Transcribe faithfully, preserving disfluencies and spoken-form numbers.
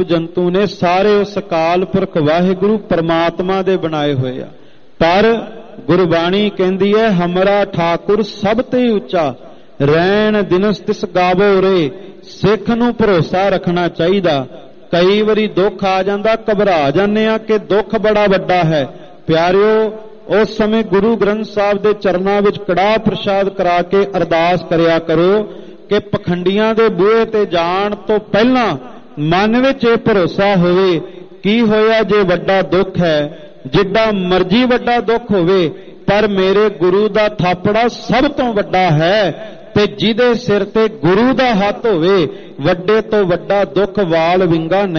ਜੰਤੂ ਨੇ ਸਾਰੇ ਉਸ ਅਕਾਲ ਪੁਰਖ ਵਾਹਿਗੁਰੂ ਪਰਮਾਤਮਾ ਦੇ ਬਣਾਏ ਹੋਏ ਆ। ਪਰ ਗੁਰਬਾਣੀ ਕਹਿੰਦੀ ਹੈ ਹਮਰਾ ਠਾਕੁਰ ਸਭ ਤੇ ਉੱਚਾ, ਰੈਣ ਦਿਨਸ ਤਿਸ ਗਾਵੋ ਰੇ। ਸਿੱਖ ਨੂੰ ਭਰੋਸਾ ਰੱਖਣਾ ਚਾਹੀਦਾ। ਕਈ ਵਾਰੀ ਦੁੱਖ ਆ ਜਾਂਦਾ, ਘਬਰਾ ਜਾਂਦੇ ਆ ਕਿ ਦੁੱਖ ਬੜਾ ਵੱਡਾ ਹੈ। ਪਿਆਰਿਓ, ਉਸ ਸਮੇਂ ਗੁਰੂ ਗ੍ਰੰਥ ਸਾਹਿਬ ਦੇ ਚਰਨਾਂ ਵਿੱਚ ਕੜਾਹ ਪ੍ਰਸ਼ਾਦ ਕਰਾ ਕੇ ਅਰਦਾਸ ਕਰਿਆ ਕਰੋ ਕਿ ਪਖੰਡੀਆਂ ਦੇ ਬੂਹੇ ਤੇ ਜਾਣ ਤੋਂ ਪਹਿਲਾਂ ਮਨ ਵਿੱਚ ਇਹ ਭਰੋਸਾ ਹੋਵੇ, ਕੀ ਹੋਇਆ ਜੇ ਵੱਡਾ ਦੁੱਖ ਹੈ, ਜਿੱਡਾ ਮਰਜ਼ੀ ਵੱਡਾ ਦੁੱਖ ਹੋਵੇ, ਪਰ ਮੇਰੇ ਗੁਰੂ ਦਾ ਥਾਪੜਾ ਸਭ ਤੋਂ ਵੱਡਾ ਹੈ, ਤੇ ਜਿਹਦੇ ਸਿਰ ਤੇ ਗੁਰੂ ਦਾ ਹੱਥ ਹੋਵੇ, ਵੱਡੇ ਤੋਂ ਵੱਡਾ ਦੁੱਖ ਵਾਲ ਵਿੰਗਾ ਨਹੀਂ।